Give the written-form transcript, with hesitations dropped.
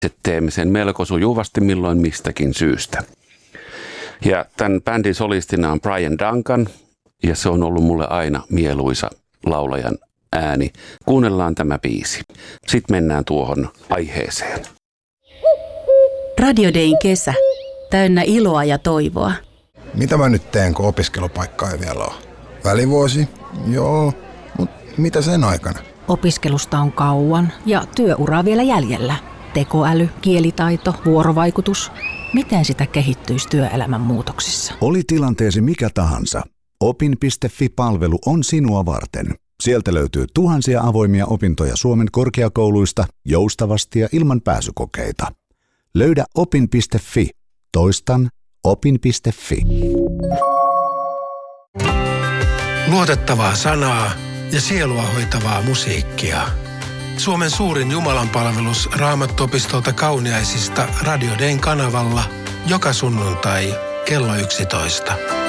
Teemme sen melko sujuvasti milloin mistäkin syystä. Ja tämän bändin solistina on Brian Duncan, ja se on ollut mulle aina mieluisa laulajan ääni. Kuunnellaan tämä biisi. Sitten mennään tuohon aiheeseen. Radio Dayn kesä. Täynnä iloa ja toivoa. Mitä mä nyt teen, kun opiskelupaikkaa ei vielä ole? Välivuosi? Joo, mutta mitä sen aikana? Opiskelusta on kauan ja työuraa vielä jäljellä. Tekoäly, kielitaito, vuorovaikutus. Miten sitä kehittyisi työelämän muutoksissa? Oli tilanteesi mikä tahansa. Opin.fi-palvelu on sinua varten. Sieltä löytyy tuhansia avoimia opintoja Suomen korkeakouluista joustavasti ja ilman pääsykokeita. Löydä opin.fi. Toistan opin.fi. Luotettavaa sanaa ja sielua hoitavaa musiikkia. Suomen suurin jumalanpalvelus Raamattuopistolta Kauniaisista Radio Dayn kanavalla joka sunnuntai kello 11.